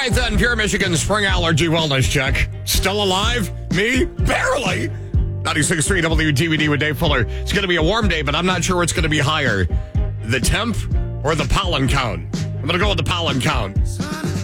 right, then, Pure Michigan Spring Allergy Wellness Check. Still alive? Me? Barely. 96.3 WTVD with Dave Fuller. It's going to be a warm day, but I'm not sure what's going to be higher, the temp or the pollen count. I'm going to go with the pollen count.